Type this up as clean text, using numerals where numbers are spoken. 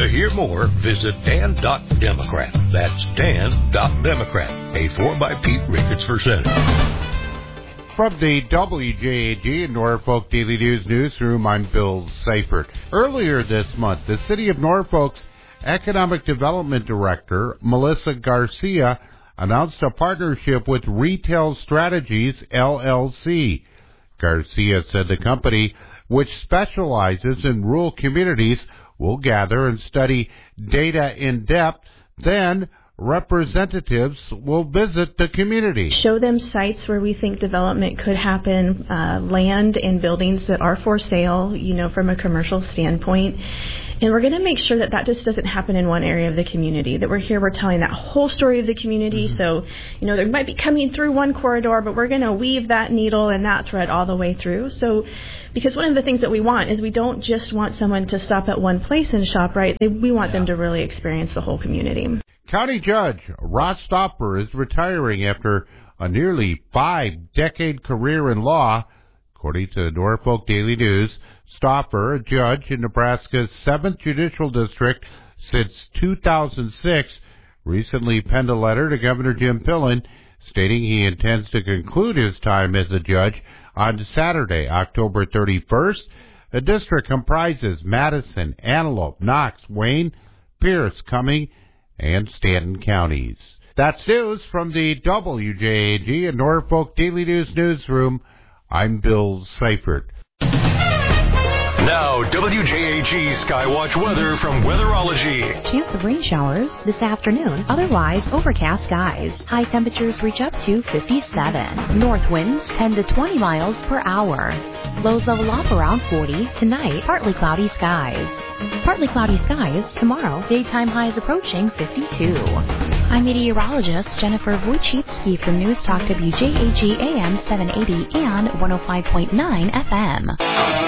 To hear more, visit Dan.Democrat. That's Dan.Democrat. Paid for by Pete Ricketts for Senate. From the WJAG and Norfolk Daily News newsroom, I'm Bill Seifert. Earlier this month, the City of Norfolk's Economic Development Director, Melissa Garcia, announced a partnership with Retail Strategies, LLC. Garcia said the company, which specializes in rural communities, will gather and study data in depth. Then representatives will visit the community. Show them sites where we think development could happen, land and buildings that are for sale, from a commercial standpoint. And we're going to make sure that that just doesn't happen in one area of the community, that we're telling that whole story of the community. So, they might be coming through one corridor, but we're going to weave that needle and that thread all the way through. So, because one of the things that we want is we don't just want someone to stop at one place and shop, right? We want them to really experience the whole community. County Judge Ross Stauffer is retiring after a nearly 5-decade career in law. According to Norfolk Daily News, Stauffer, a judge in Nebraska's 7th Judicial District since 2006, recently penned a letter to Governor Jim Pillen stating he intends to conclude his time as a judge on Saturday, October 31st. The district comprises Madison, Antelope, Knox, Wayne, Pierce, Cumming, and Stanton counties. That's news from the WJAG and Norfolk Daily News newsroom. I'm Bill Seifert. Now, WJAG Skywatch weather from Weatherology. Chance of rain showers this afternoon. Otherwise, overcast skies. High temperatures reach up to 57. North winds 10 to 20 miles per hour. Lows level off around 40. Tonight, partly cloudy skies. Partly cloudy skies tomorrow. Daytime highs approaching 52. I'm meteorologist Jennifer Wojcicki from News Talk WJAG AM 780 and 105.9 FM.